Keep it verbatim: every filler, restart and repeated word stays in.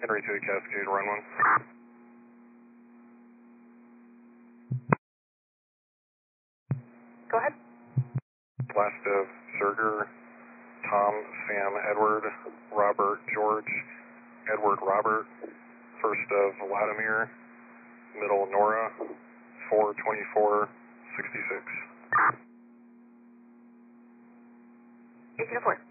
Henry two Cascade, run one. Go ahead. Last of Serger, Tom, Sam, Edward, Robert, George, Edward, Robert. First of Vladimir, middle Nora, four twenty-four sixty-six. eighteen oh four.